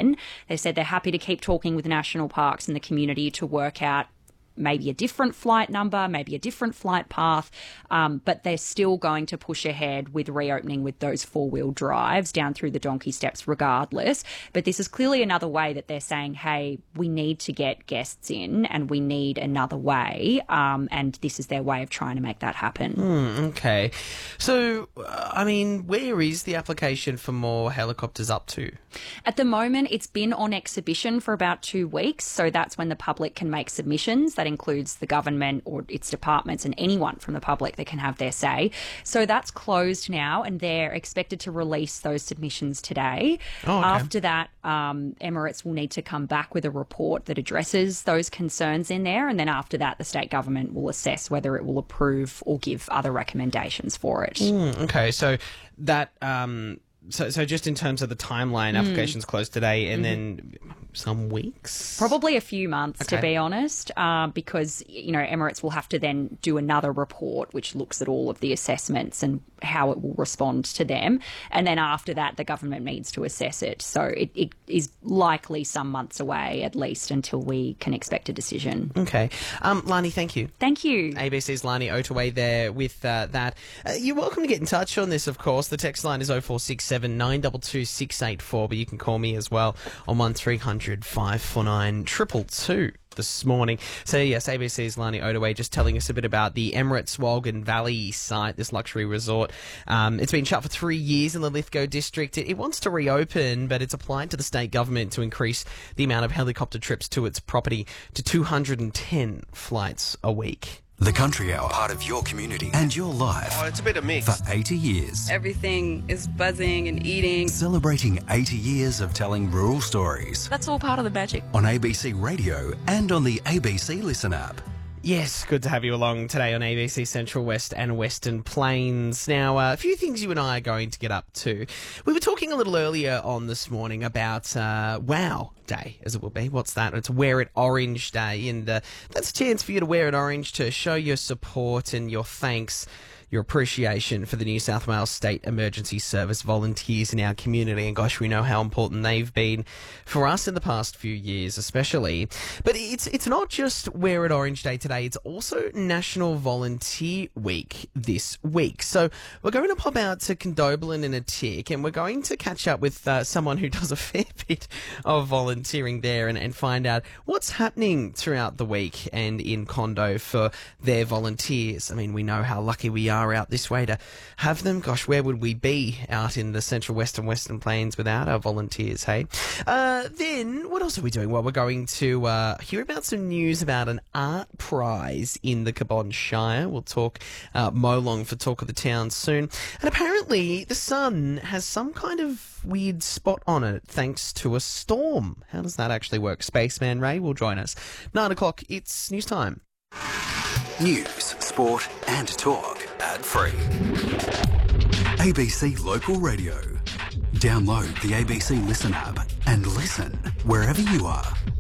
again. They said they're happy to keep talking with national parks and the community to work out maybe a different flight number, maybe a different flight path, but they're still going to push ahead with reopening with those four-wheel drives down through the donkey steps regardless. But this is clearly another way that they're saying, hey, we need to get guests in and we need another way, and this is their way of trying to make that happen. Okay. So, where is the application for more helicopters up to? At the moment, it's been on exhibition for about 2 weeks, so that's when the public can make submissions. That includes the government or its departments and anyone from the public that can have their say. So that's closed now, and they're expected to release those submissions today. Oh, okay. After that, Emirates will need to come back with a report that addresses those concerns in there, and then after that, the state government will assess whether it will approve or give other recommendations for it. Okay, so that... So just in terms of the timeline, applications closed today and then some weeks? Probably a few months, to be honest, because, Emirates will have to then do another report which looks at all of the assessments and how it will respond to them. And then after that, the government needs to assess it. So it is likely some months away, at least, until we can expect a decision. Okay. Lani, thank you. Thank you. ABC's Lani Otaway there with that. You're welcome to get in touch on this, of course. The text line is 0467 922 684, but you can call me as well on 1300 549 222 this morning. So yes, ABC's Lani Otaway just telling us a bit about the Emirates Wolgan Valley site, this luxury resort. It's been shut for 3 years in the Lithgow district. It wants to reopen, but it's applied to the state government to increase the amount of helicopter trips to its property to 210 flights a week. The Country Hour, part of your community and your life. Oh, it's a bit of mix. For 80 years. Everything is buzzing and eating. Celebrating 80 years of telling rural stories. That's all part of the magic. On ABC Radio and on the ABC Listen app. Yes, good to have you along today on ABC Central West and Western Plains. Now, a few things you and I are going to get up to. We were talking a little earlier on this morning about WOW Day, as it will be. What's that? It's Wear It Orange Day, and that's a chance for you to wear it orange to show your support and your thanks, your appreciation for the New South Wales State Emergency Service volunteers in our community. And gosh, we know how important they've been for us in the past few years, especially. But it's not just Wear It Orange Day today, it's also National Volunteer Week this week. So we're going to pop out to Condobolin in a tick, and we're going to catch up with someone who does a fair bit of volunteering there and find out what's happening throughout the week and in Condo for their volunteers. I mean, we know how lucky we are out this way to have them. Gosh, where would we be out in the Central West and Western Plains without our volunteers, hey? Then, what else are we doing? Well, we're going to hear about some news about an art prize in the Cabonne Shire. We'll talk Molong for Talk of the Town soon. And apparently, the sun has some kind of weird spot on it thanks to a storm. How does that actually work? Spaceman Ray will join us. 9 o'clock, it's news time. News, sport and talk. Ad-free. ABC Local Radio. Download the ABC Listen app and listen wherever you are.